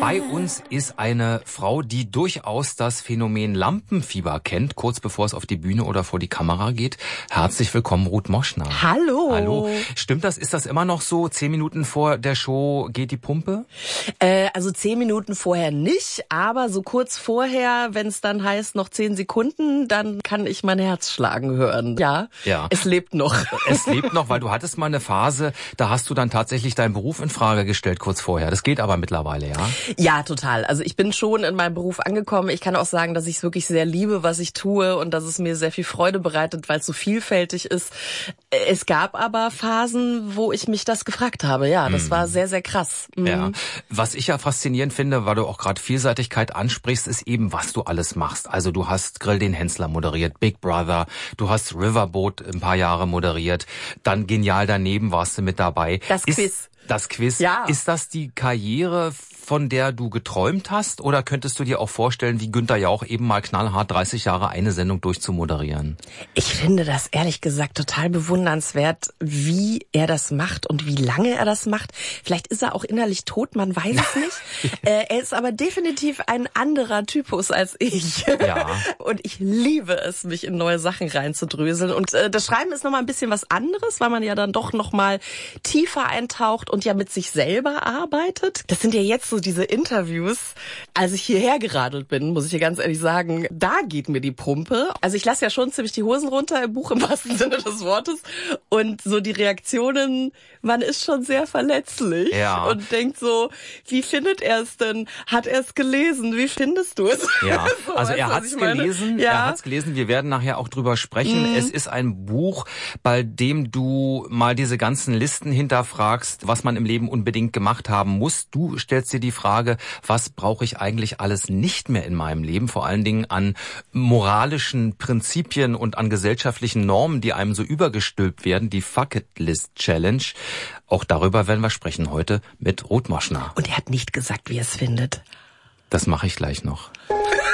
Bei uns ist eine Frau, die durchaus das Phänomen Lampenfieber kennt, kurz bevor es auf die Bühne oder vor die Kamera geht. Herzlich willkommen, Ruth Moschner. Hallo. Hallo. Stimmt das? Ist das immer noch so? 10 Minuten vor der Show geht die Pumpe? Also 10 Minuten vorher nicht, aber so kurz vorher, wenn es dann heißt, noch 10 Sekunden, dann kann ich mein Herz schlagen hören. Ja. Es lebt noch. Es lebt noch, weil du hattest mal eine Phase, da hast du dann tatsächlich deinen Beruf in Frage gestellt kurz vorher. Das geht aber mittlerweile, ja? Ja, total. Also ich bin schon in meinem Beruf angekommen. Ich kann auch sagen, dass ich es wirklich sehr liebe, was ich tue und dass es mir sehr viel Freude bereitet, weil es so vielfältig ist. Es gab aber Phasen, wo ich mich das gefragt habe. Ja, das war sehr, sehr krass. Ja. Was ich ja faszinierend finde, weil du auch gerade Vielseitigkeit ansprichst, ist eben, was du alles machst. Also du hast Grill den Hensler moderiert, Big Brother, du hast Riverboat ein paar Jahre moderiert, dann Genial daneben warst du mit dabei. Das Quiz. Ja. Ist das die Karriere, von der du geträumt hast? Oder könntest du dir auch vorstellen, wie Günther Jauch eben mal knallhart 30 Jahre eine Sendung durchzumoderieren? Ich finde das ehrlich gesagt total bewundernswert, wie er das macht und wie lange er das macht. Vielleicht ist er auch innerlich tot, man weiß es nicht. Er ist aber definitiv ein anderer Typus als ich. Ja. Und ich liebe es, mich in neue Sachen reinzudröseln. Und das Schreiben ist nochmal ein bisschen was anderes, weil man ja dann doch nochmal tiefer eintaucht und ja mit sich selber arbeitet. Das sind ja jetzt so diese Interviews. Als ich hierher geradelt bin, muss ich dir ganz ehrlich sagen, da geht mir die Pumpe. Also ich lasse ja schon ziemlich die Hosen runter im Buch im wahrsten Sinne des Wortes. Und so die Reaktionen, man ist schon sehr verletzlich. Ja. Und denkt so, wie findet er es denn? Hat er es gelesen? Wie findest du es? Ja, So, also er weißt du, hat's was ich meine? gelesen, Ja. er hat's gelesen, wir werden nachher auch drüber sprechen. Es ist ein Buch, bei dem du mal diese ganzen Listen hinterfragst, was man im Leben unbedingt gemacht haben muss. Du stellst dir die Frage, was brauche ich eigentlich alles nicht mehr in meinem Leben? Vor allen Dingen an moralischen Prinzipien und an gesellschaftlichen Normen, die einem so übergestülpt werden. Die Fuck-It-List-Challenge. Auch darüber werden wir sprechen heute mit Ruth Moschner. Und er hat nicht gesagt, wie er es findet. Das mache ich gleich noch.